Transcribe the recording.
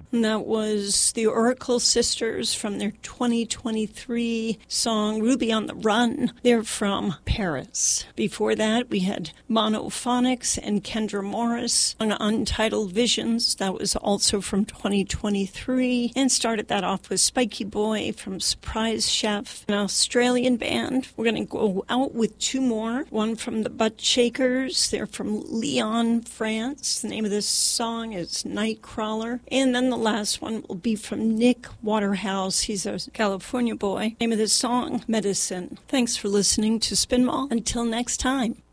And that was the Oracle Sisters from their 2023 song Ruby on the Run. They're from Paris. Before that, we had Monophonics and Kendra Morris on Untitled Visions. That was also from 2023. And started that off with Spiky Boy from Surprise Chef, an Australian band. We're going to go out with two more. One from the Butt Shakers. They're from Lyon, France. The name of this song is Nightcrawler. And then the last one will be from Nick Waterhouse. He's a California boy. Name of this song, Medicine. Thanks for listening to Spin Mall. Until next time.